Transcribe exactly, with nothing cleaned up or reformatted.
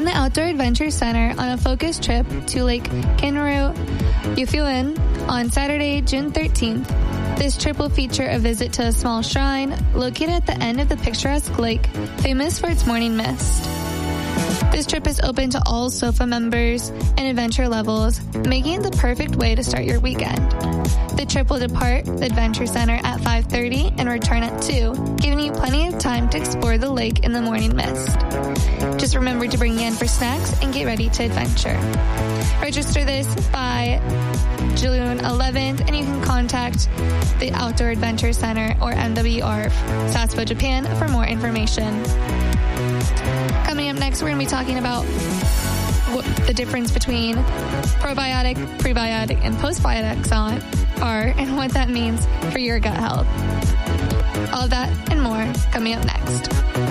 Join the Outdoor Adventure Center on a focused trip to Lake Kinnaru, Ufuin on Saturday, June thirteenth. This trip will feature a visit to a small shrine located at the end of the picturesque lake, famous for its morning mist. This trip is open to all SOFA members and adventure levels, making it the perfect way to start your weekend. The trip will depart the Adventure Center at five thirty and return at two, giving you plenty of time to explore the lake in the morning mist. Just remember to bring in for snacks and get ready to adventure. Register this by June eleventh, and you can contact the Outdoor Adventure Center or M W R Sasebo, Japan for more information. Coming up next, we're going to be talking about what the difference between probiotic, prebiotic, and postbiotics are and what that means for your gut health. All of that and more coming up next.